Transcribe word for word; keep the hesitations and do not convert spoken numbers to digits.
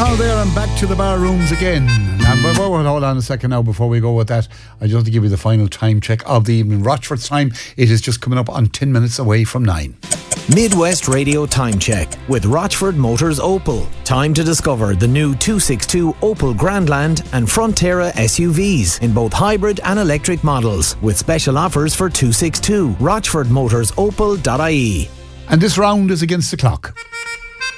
Hall there and back to the bar rooms again. And but, but, but, hold on a second now before we go with that. I just want to give you the final time check of the evening. Rochford's time, it is just coming up on ten minutes away from nine. Midwest Radio Time Check with Rochford Motors Opel. Time to discover the new two sixty-two Opel Grandland and Frontera S U Vs in both hybrid and electric models with special offers for two sixty-two. rochford motors opel dot I E. And this round is against the clock.